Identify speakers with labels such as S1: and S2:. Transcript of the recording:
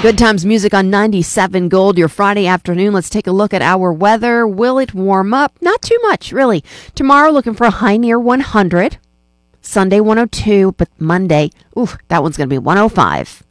S1: Good Times Music on 97 Gold, your Friday afternoon. Let's take a look at our weather. Will it warm up? Not too much, really. Tomorrow, looking for a high near 100. Sunday, 102. But Monday, that one's going to be 105.